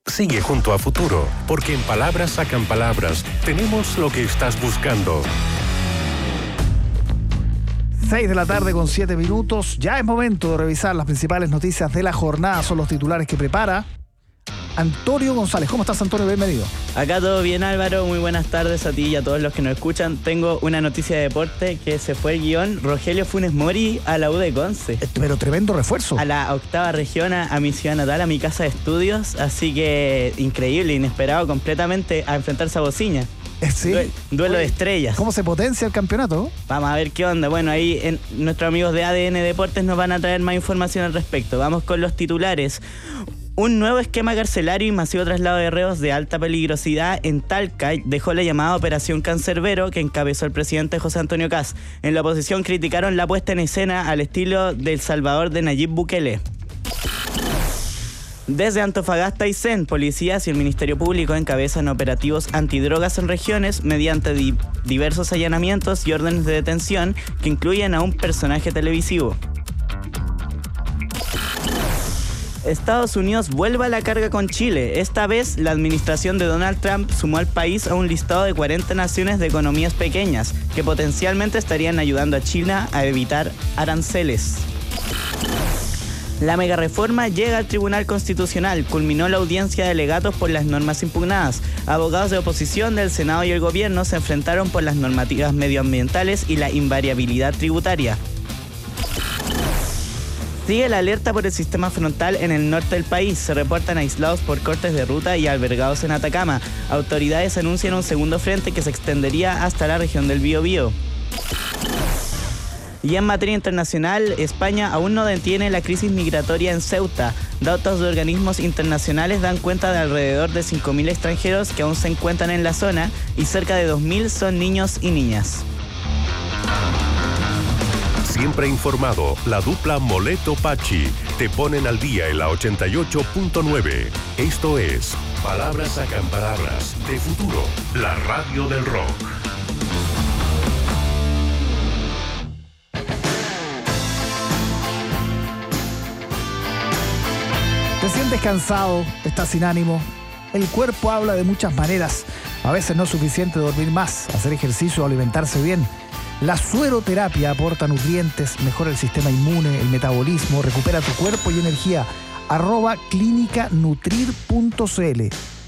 Sigue junto a Futuro, porque en Palabras Sacan Palabras tenemos lo que estás buscando. 6 de la tarde con 7 minutos. Ya es momento de revisar las principales noticias de la jornada. Son los titulares que prepara Antonio González. ¿Cómo estás, Antonio? Bienvenido. Acá todo bien, Álvaro. Muy buenas tardes a ti y a todos los que nos escuchan. Tengo una noticia de deporte que se fue el guión Rogelio Funes Mori a la U de Conce. Pero tremendo refuerzo. A la octava región, a mi ciudad natal, a mi casa de estudios. Así que increíble, inesperado completamente a enfrentarse a Bociña. Sí. Duelo de estrellas. ¿Cómo se potencia el campeonato? Vamos a ver qué onda. Bueno, ahí nuestros amigos de ADN Deportes nos van a traer más información al respecto. Vamos con los titulares. Un nuevo esquema carcelario y masivo traslado de reos de alta peligrosidad en Talca dejó la llamada Operación Cancerbero que encabezó el presidente José Antonio Kast. En la oposición criticaron la puesta en escena al estilo del Salvador de Nayib Bukele. Desde Antofagasta y CEN, policías y el Ministerio Público encabezan operativos antidrogas en regiones mediante diversos allanamientos y órdenes de detención que incluyen a un personaje televisivo. Estados Unidos vuelve a la carga con Chile. Esta vez, la administración de Donald Trump sumó al país a un listado de 40 naciones de economías pequeñas que potencialmente estarían ayudando a China a evitar aranceles. La megareforma llega al Tribunal Constitucional. Culminó la audiencia de alegatos por las normas impugnadas. Abogados de oposición del Senado y el Gobierno se enfrentaron por las normativas medioambientales y la invariabilidad tributaria. Sigue la alerta por el sistema frontal en el norte del país. Se reportan aislados por cortes de ruta y albergados en Atacama. Autoridades anuncian un segundo frente que se extendería hasta la región del Biobío. Y en materia internacional, España aún no detiene la crisis migratoria en Ceuta. Datos de organismos internacionales dan cuenta de alrededor de 5.000 extranjeros que aún se encuentran en la zona y cerca de 2.000 son niños y niñas. Siempre informado, la dupla Moleto-Pachi te ponen al día en la 88.9. Esto es Palabras Sacan Palabras de Futuro, la radio del rock. Te sientes cansado, estás sin ánimo. El cuerpo habla de muchas maneras. A veces no es suficiente dormir más, hacer ejercicio o alimentarse bien. La sueroterapia aporta nutrientes, mejora el sistema inmune, el metabolismo, recupera tu cuerpo y energía. @clinicanutrir.cl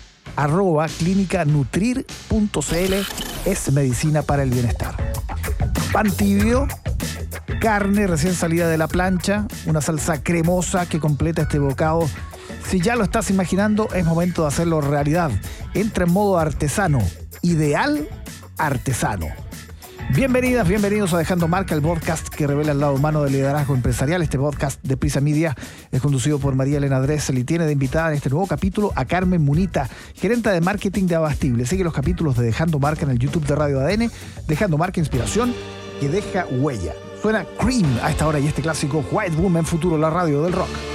@clinicanutrir.cl es medicina para el bienestar. Pan tibio, carne recién salida de la plancha, una salsa cremosa que completa este bocado. Si ya lo estás imaginando, es momento de hacerlo realidad. Entra en modo artesano, ideal artesano. Bienvenidas, bienvenidos a Dejando Marca, el podcast que revela el lado humano del liderazgo empresarial. Este podcast de Prisa Media es conducido por María Elena Dressel y tiene de invitada en este nuevo capítulo a Carmen Munita, gerente de marketing de Abastible. Sigue los capítulos de Dejando Marca en el YouTube de Radio ADN. Dejando Marca, inspiración que deja huella. Suena Cream a esta hora y este clásico White Woman Futuro, la radio del rock.